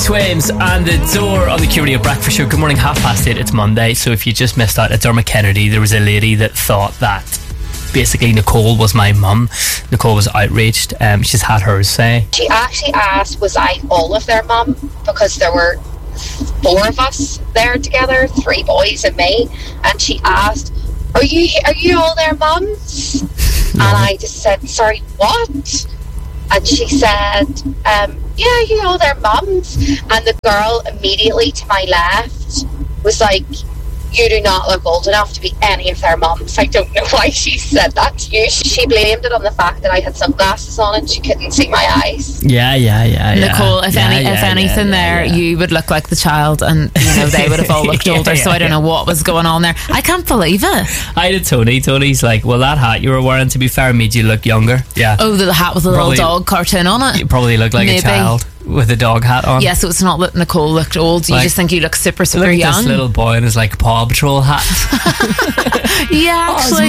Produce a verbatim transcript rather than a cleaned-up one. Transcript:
Swames and The Door on the Q Radio Breakfast Show. Good morning, half past eight. It's Monday, so if you just missed out, at Dermot Kennedy, there was a lady that thought that basically Nicole was my mum. Nicole was outraged. Um, she's had hers say. She actually asked, was I all of their mum? Because there were four of us there together, three boys and me. And she asked, are you are you all their mums? No. And I just said, sorry, what? And she said, um, yeah, you all their mums. And the girl immediately to my left was like, you do not look old enough to be any of their mums. I don't know why she said that to you. She blamed it on the fact that I had sunglasses on and she couldn't see my eyes. Yeah, yeah, yeah, yeah. Nicole, if yeah, any, yeah, if yeah, anything yeah, there, yeah. you would look like the child, and you know they would have all looked yeah, older. yeah, so I don't yeah. know what was going on there. I can't believe it. I did Tony. Tony's like, well, that hat you were wearing, to be fair, made you look younger. Yeah. Oh, the hat with the Probably- little dog cartoon on it. You probably look like Maybe. a child with a dog hat on. Yeah, so it's not that Nicole looked old. You Like, just think you look super, super Look at young. this little boy in his like Paw Patrol hat. Yeah, actually.